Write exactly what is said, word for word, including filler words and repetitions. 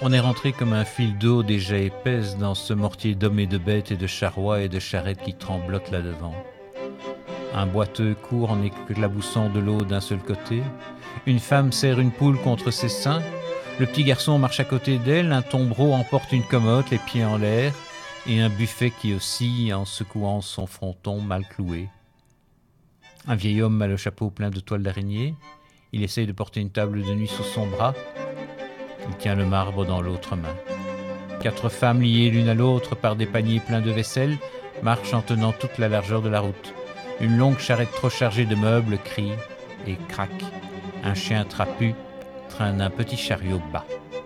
On est rentré comme un fil d'eau déjà épaisse dans ce mortier d'hommes et de bêtes et de charrois et de charrettes qui tremblotent là-devant. Un boiteux court en éclaboussant de l'eau d'un seul côté. Une femme serre une poule contre ses seins. Le petit garçon marche à côté d'elle. Un tombereau emporte une commode, les pieds en l'air, et un buffet qui oscille en secouant son fronton mal cloué. Un vieil homme a le chapeau plein de toiles d'araignée. Il essaye de porter une table de nuit sous son bras. Il tient le marbre dans l'autre main. Quatre femmes liées l'une à l'autre par des paniers pleins de vaisselle marchent en tenant toute la largeur de la route. Une longue charrette trop chargée de meubles crie et craque. Un chien trapu traîne un petit chariot bas.